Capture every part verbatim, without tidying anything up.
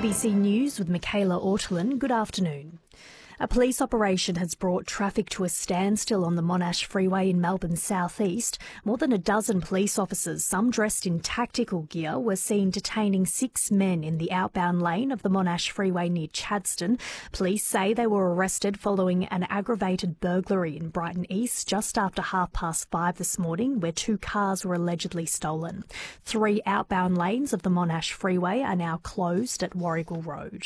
A B C News with Michaela Ortolin. Good afternoon. A police operation has brought traffic to a standstill on the Monash Freeway in Melbourne's southeast. More than a dozen police officers, some dressed in tactical gear, were seen detaining six men in the outbound lane of the Monash Freeway near Chadstone. Police say they were arrested following an aggravated burglary in Brighton East just after half past five this morning, where two cars were allegedly stolen. Three outbound lanes of the Monash Freeway are now closed at Warrigal Road.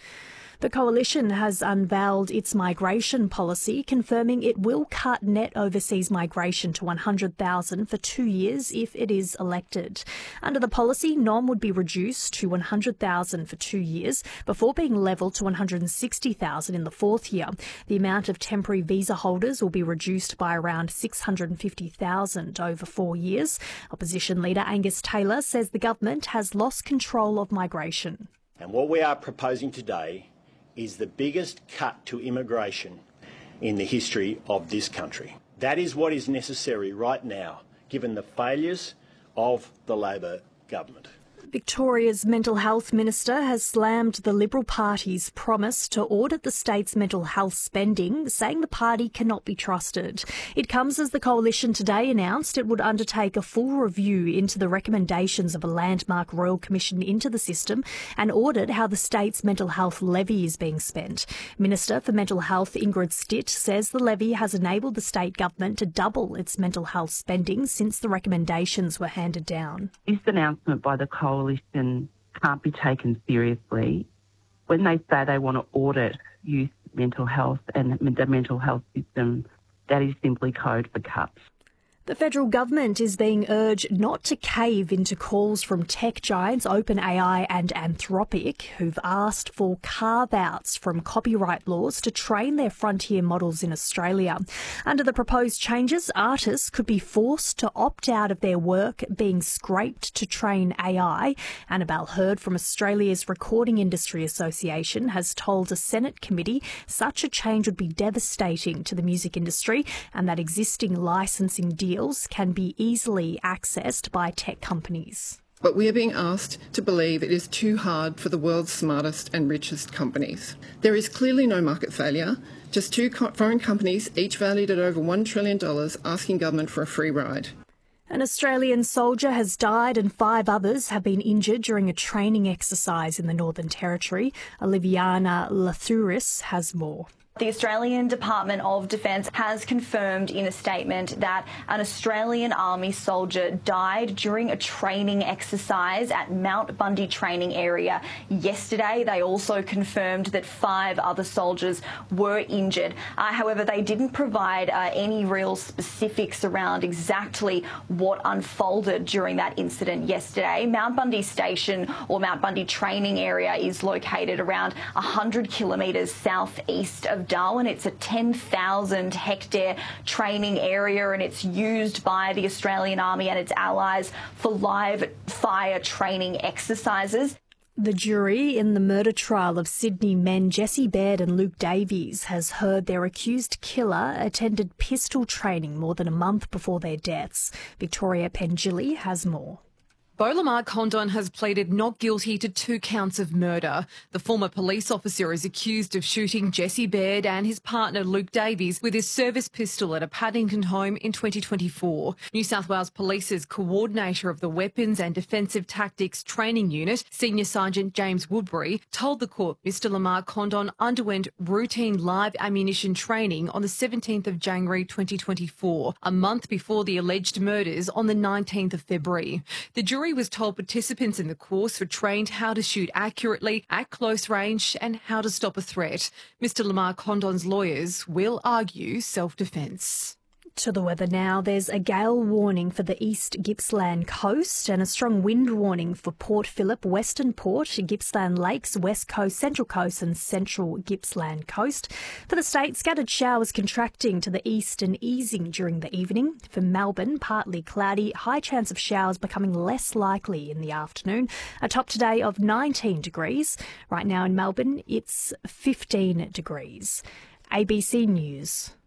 The Coalition has unveiled its migration policy, confirming it will cut net overseas migration to one hundred thousand for two years if it is elected. Under the policy, non would be reduced to one hundred thousand for two years before being levelled to one hundred sixty thousand in the fourth year. The amount of temporary visa holders will be reduced by around six hundred fifty thousand over four years. Opposition leader Angus Taylor says the government has lost control of migration. And what we are proposing today is the biggest cut to immigration in the history of this country. That is what is necessary right now, given the failures of the Labor government. Victoria's Mental Health Minister has slammed the Liberal Party's promise to audit the state's mental health spending, saying the party cannot be trusted. It comes as the Coalition today announced it would undertake a full review into the recommendations of a landmark Royal Commission into the system and audit how the state's mental health levy is being spent. Minister for Mental Health Ingrid Stitt says the levy has enabled the state government to double its mental health spending since the recommendations were handed down. This announcement by the Coalition can't be taken seriously. When they say they want to audit youth mental health and the mental health system, that is simply code for cuts. The federal government is being urged not to cave into calls from tech giants OpenAI and Anthropic, who've asked for carve-outs from copyright laws to train their frontier models in Australia. Under the proposed changes, artists could be forced to opt out of their work being scraped to train A I. Annabelle Hurd from Australia's Recording Industry Association has told a Senate committee such a change would be devastating to the music industry and that existing licensing deals can be easily accessed by tech companies. But we are being asked to believe it is too hard for the world's smartest and richest companies. There is clearly no market failure, just two co- foreign companies, each valued at over one trillion dollars, asking government for a free ride. An Australian soldier has died and five others have been injured during a training exercise in the Northern Territory. Oliviana Lathuris has more. The Australian Department of Defence has confirmed in a statement that an Australian Army soldier died during a training exercise at Mount Bundy training area yesterday. They also confirmed that five other soldiers were injured. Uh, however, they didn't provide uh, any real specifics around exactly what unfolded during that incident yesterday. Mount Bundy Station or Mount Bundy training area is located around one hundred kilometres southeast of Darwin. It's a ten thousand hectare training area and it's used by the Australian Army and its allies for live fire training exercises. The jury in the murder trial of Sydney men Jesse Baird and Luke Davies has heard their accused killer attended pistol training more than a month before their deaths. Victoria Pengilly has more. Beau Lamar Condon has pleaded not guilty to two counts of murder. The former police officer is accused of shooting Jesse Baird and his partner Luke Davies with his service pistol at a Paddington home in twenty twenty-four. New South Wales Police's coordinator of the Weapons and Defensive Tactics Training Unit, Senior Sergeant James Woodbury, told the court Mr Lamar Condon underwent routine live ammunition training on the seventeenth of January twenty twenty-four, a month before the alleged murders on the nineteenth of February. The jury was told participants in the course were trained how to shoot accurately at close range and how to stop a threat. Mr Lamar Condon's lawyers will argue self-defence. To the weather now, there's a gale warning for the East Gippsland coast and a strong wind warning for Port Phillip, Western Port, Gippsland Lakes, West Coast, Central Coast and Central Gippsland Coast. For the state, scattered showers contracting to the east and easing during the evening. For Melbourne, partly cloudy, high chance of showers becoming less likely in the afternoon. A top today of nineteen degrees. Right now in Melbourne, it's fifteen degrees. A B C News.